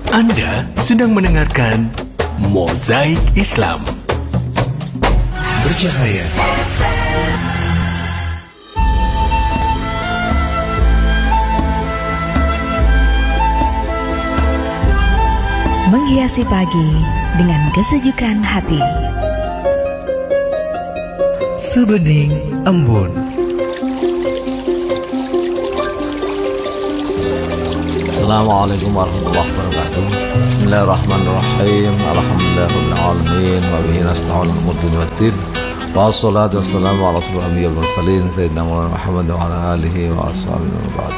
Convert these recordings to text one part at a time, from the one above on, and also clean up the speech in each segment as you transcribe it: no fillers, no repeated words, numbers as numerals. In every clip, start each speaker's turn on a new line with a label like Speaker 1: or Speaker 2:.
Speaker 1: Anda sedang mendengarkan Mozaik Islam. Bercahaya.
Speaker 2: Menghiasi pagi dengan kesejukan hati.
Speaker 1: Sebening embun.
Speaker 3: Assalamualaikum warahmatullahi wabarakatuh. Bismillahirrahmanirrahim. Alhamdulillahirabbil alamin wa bihi nasta'inu ala umuri waddin. Wassalatu wassalamu ala asyrofil mursalin sayyidina Muhammad wa ala alihi wa ashabihi wa ba'd.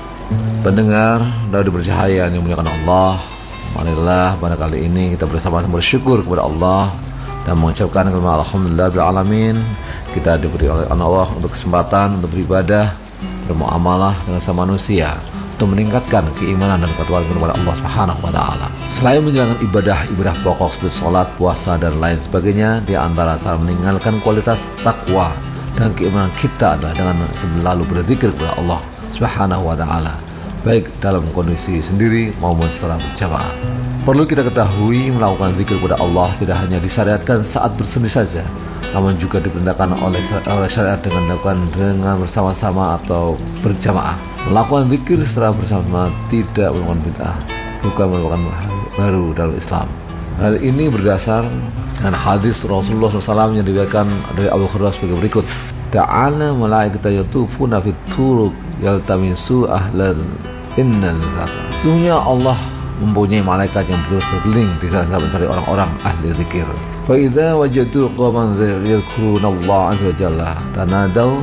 Speaker 3: Pendengar radio bercahaya yang dimuliakan Allah, marilah pada kali ini kita bersama-sama bersyukur kepada Allah dan mengucapkan kalimat alhamdulillahirabbil alamin. Kita diberi oleh Allah untuk kesempatan untuk beribadah, bermuamalah dengan sama manusia, untuk meningkatkan keimanan dan ketakwaan kepada Allah Subhanahu wa taala. Selain menjalankan ibadah pokok seperti salat, puasa dan lain sebagainya, di antara cara meninggalkan kualitas takwa dan keimanan kita adalah dengan selalu berzikir kepada Allah Subhanahu wa taala, baik dalam kondisi sendiri maupun secara berjamaah. Perlu kita ketahui, melakukan zikir kepada Allah tidak hanya disyariatkan saat bersendiri saja, namun juga diperintahkan oleh syariat dengan dilakukan dengan bersama-sama atau berjamaah. Melakukan zikir secara bersama-sama tidak merupakan bid'ah, bukan merupakan hal baru dalam Islam. Hal ini berdasar dengan hadis Rasulullah SAW yang diriwayatkan dari Abu Hurairah sebagai berikut: Ta'ala malaikata yatufuna fit turuq yaltamisu ahlal innal zikr. Sesungguhnya Allah mempunyai malaikat yang berkeliling di sana mencari orang-orang ahli zikir. Fa idza wajadu qauman yadhkurunallaha azza wa jalla tanadaw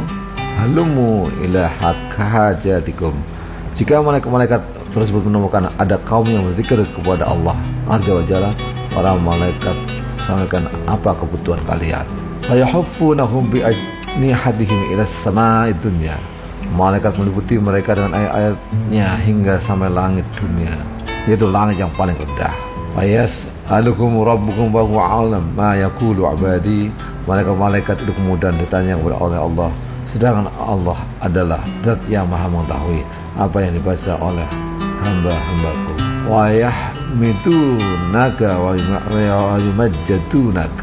Speaker 3: halumu ila hajatikum. Jika malaikat tersebut menemukan ada kaum yang berzikir kepada Allah azza wa jalla, para malaikat sampaikan apa kebutuhan kalian. Fayahuffunahum bi ajnihadihim ila samai dunya. Malaikat meliputi mereka dengan ayat-ayatnya hingga sampai langit dunia, yaitu langit yang paling rendah. Fayas alukum rabbukum wa huwa alam ma yaqulu abadi. Malaikat itu kemudian ditanya kepada oleh Allah, sedangkan Allah adalah zat yang maha mengetahui apa yang dibaca oleh hamba-hambaku. Wa yahmidunaka wa yumajjadunak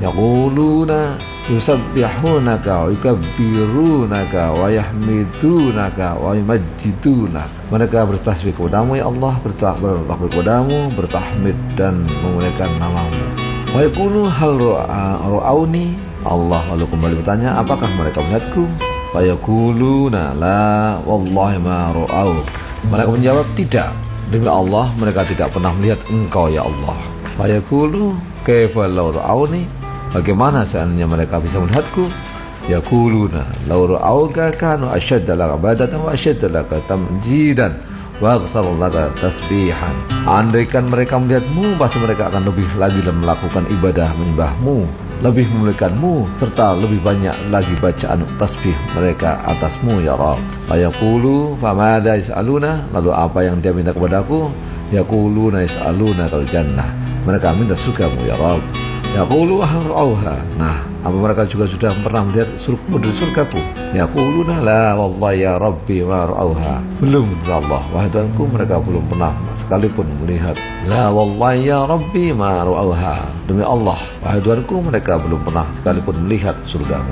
Speaker 3: yaquluna yusabbihunaka wa yukabbirunaka wa yahmidunaka wa yumajjidunak. Mereka bertasbih kepadamu ya Allah, bertakbir kepadamu, bertahmid dan memuliakan namamu. Wa yaqulu hal ra'auni. Allah lalu kembali bertanya, apakah mereka melihatku? Fa yaquluna la wallahi ma ra'au. Mereka menjawab, tidak, demi Allah mereka tidak pernah melihat engkau ya Allah. Fa yaqulu kaifa law ra'auni. Bagaimana seandainya mereka bisa melihatku? Yaquluna law ra'auka kanu ashadda laka ibadatan wa ashadda laka tamjidan wa aktsaru laka tasbihan. Andaikan mereka melihatmu, pasti mereka akan lebih lagi melakukan ibadah menyembahmu, lebih memuliakanmu, serta lebih banyak lagi bacaan tasbih mereka atasmu ya Rabb. Fayaqulu famada yas'aluna. Lalu apa yang dia minta kepadaku? Yaquluna yas'aluna kal jannah. Mereka minta surgamu ya Rabb. Yaqulu ahrauha. Nah, apa mereka juga sudah pernah melihat surgaku? Yaquluna la wallahi ya Rabbi ma ra'auha. Belum ya Allah, wahai Tuhanku, mereka belum pernah sekalipun melihat. La wallahi ya Rabbi ma ra'auha. Demi Allah, wahai Tuhanku, mereka belum pernah sekalipun melihat surgamu.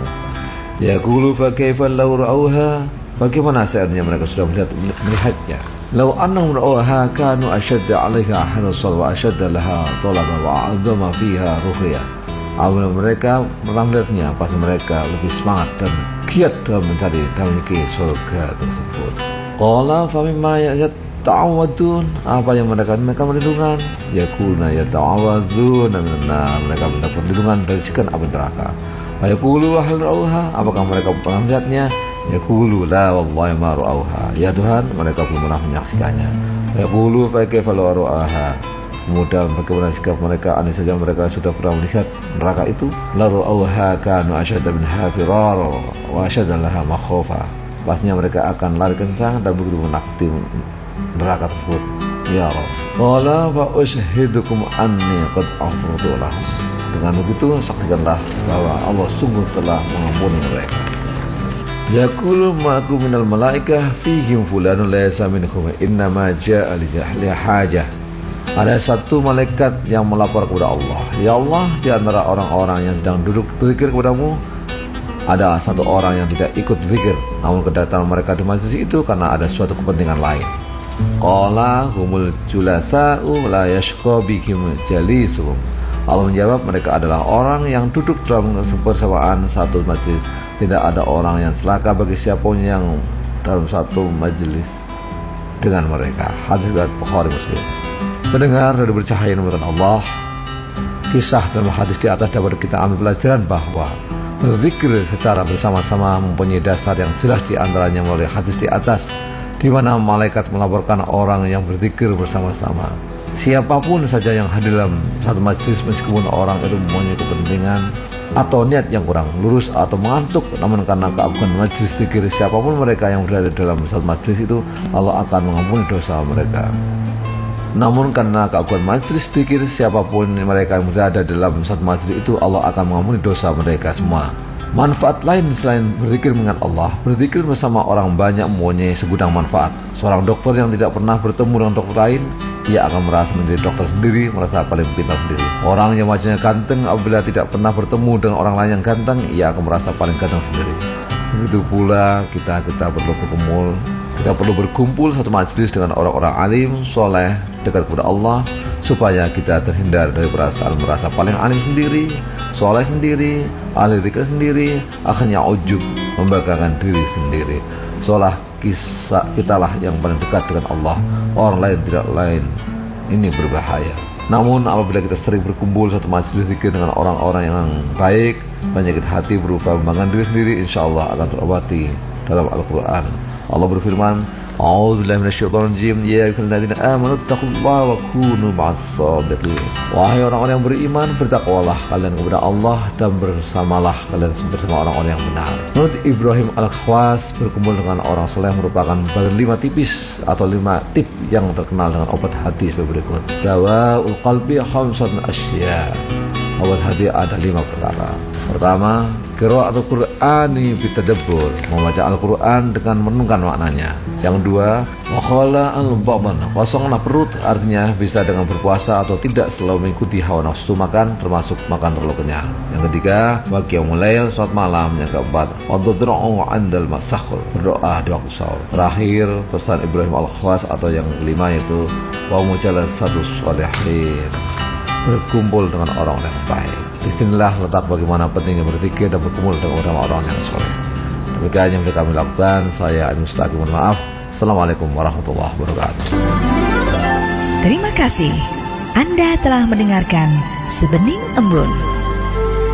Speaker 3: Yaqulu fa kaifa law ra'auha. Bagaimana seandainya mereka sudah melihatnya? Law annahum ra'auha kanu ashadda 'alaiha hanusal wa ashadda laha talaba wa 'azama fiha ruhya. Apabila mereka melihatnya, pasti mereka lebih semangat dan giat dalam mencari dan memiliki surga tersebut. Qala fa mimma yata'awadun. Apa yang mereka perlindungan? Yaquluna yata'awadun minan. Mereka minta perlindungan dari siksaan api neraka. Wa yaqulu hal ra'auha. Apakah mereka pernah melihatnya? Yaqulu la wallahi ma ra'auha. Ya Tuhan, mereka belum pernah menyaksikannya. Yaqulu fa kaifa law ra'aha. Kemudian bagaimana sikap mereka andai saja mereka sudah pernah melihat neraka itu? La ra'auha kanu asyadda minha firara wa asyadda laha makhofa. Pastinya mereka akan lari kencang dan begitu menakuti neraka tersebut ya Rabb. Qala fa ushidukum anni qad ghafartu lahum. Dengan begitu saksikanlah bahwa Allah sungguh telah mengampuni mereka. Yaqulu ma'akum minal malaikah fihim fulanun laysa minkum innama ja'a li hajah. Ada satu malaikat yang melapor kepada Allah, ya Allah, di antara orang-orang yang sedang duduk berzikir kepadamu, ada satu orang yang tidak ikut berzikir, namun kedatangan mereka di majlis itu karena ada suatu kepentingan lain. Qala humul julasa'u la yashqa bihim jalisuhum. Allah menjawab, mereka adalah orang yang duduk dalam bersamaan satu majlis. Tidak ada orang yang celaka bagi siapapun yang dalam satu majlis dengan mereka. Hadis riwayat Bukhari Muslim. Pendengar dari bercahaya yang dimuliakan Allah, kisah dalam hadis di atas dapat kita ambil pelajaran bahwa berzikir secara bersama-sama mempunyai dasar yang jelas di antaranya melalui hadis di atas, di mana malaikat melaporkan orang yang berzikir bersama-sama. Siapapun saja yang hadir dalam satu majlis, meskipun orang itu mempunyai kepentingan atau niat yang kurang lurus atau mengantuk, namun karena keagungan majlis zikir siapapun mereka yang berada dalam satu majlis itu, Allah akan mengampuni dosa mereka. Namun karena keagungan majlis zikir siapapun mereka yang berada dalam satu majlis itu, Allah akan mengampuni dosa mereka semua. Manfaat lain selain berzikir mengingat Allah, berzikir bersama orang banyak mempunyai segudang manfaat. Seorang dokter yang tidak pernah bertemu dengan dokter lain, ia akan merasa menjadi dokter sendiri, merasa paling pintar sendiri. Orang yang wajahnya ganteng, apabila tidak pernah bertemu dengan orang lain yang ganteng, ia akan merasa paling ganteng sendiri. Begitu pula kita perlu berkumpul satu majlis dengan orang-orang alim, soleh, dekat kepada Allah, supaya kita terhindar dari perasaan merasa paling alim sendiri, soleh sendiri, ahli zikir sendiri, akhirnya ujub, membanggakan diri sendiri. Seolah kitalah yang paling dekat dengan Allah, orang lain tidak lain. Ini berbahaya. Namun apabila kita sering berkumpul satu majlis zikir dengan orang-orang yang baik, penyakit hati berupa membanggakan diri sendiri insya Allah akan terobati. Dalam Al-Quran Allah berfirman, A'udzubillahi minasyaitonirrajim, ya ayyuhalladzina amanu taqullaha wa kunu ma'as-shadiqin. Wahai orang-orang yang beriman, bertakwalah kalian kepada Allah dan bersamalah kalian bersama orang-orang yang benar. Menurut Ibrahim Al-Khwas, berkumpul dengan orang soleh merupakan bagian 5 tipis atau 5 tip yang terkenal dengan obat hati sebagai berikut. Dawaul qalbi khamsatun asya. Obat hati ada 5 perkara. Pertama, qira'atul Qur'ani bitadabbur, membaca Al-Quran dengan merenungkan maknanya. Yang kedua, wakhala al-baban, kosonglah perut, artinya bisa dengan berpuasa atau tidak selalu mengikuti hawa nafsu makan, termasuk makan terlalu kenyang. Yang ketiga, waqiyamul lail, salat malam. Yang keempat, waddu'u 'indal masakhur, berdoa di waktu sahur. Terakhir, pesan Ibrahim Al-Khwas atau yang kelima yaitu wa mujalasatus sholihin, berkumpul dengan orang yang baik. Disinilah letak bagaimana pentingnya berzikir dan berkumpul dengan orang-orang yang soleh. Demikian yang kami lakukan. Saya Adi Mustaqim, mohon maaf. Assalamualaikum warahmatullahi wabarakatuh.
Speaker 2: Terima kasih. Anda telah mendengarkan Sebening Embun.